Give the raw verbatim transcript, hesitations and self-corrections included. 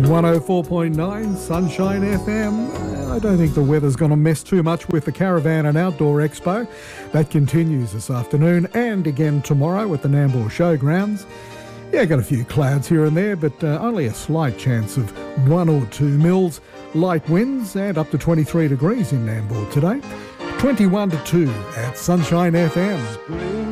one oh four point nine Sunshine F M. I don't think the weather's going to mess too much with the Caravan and Outdoor Expo. That continues this afternoon and again tomorrow at the Nambour Showgrounds. Yeah, got a few clouds here and there, but uh, only a slight chance of one or two mils. Light winds and up to twenty-three degrees in Nambour today. twenty-one to two at Sunshine F M.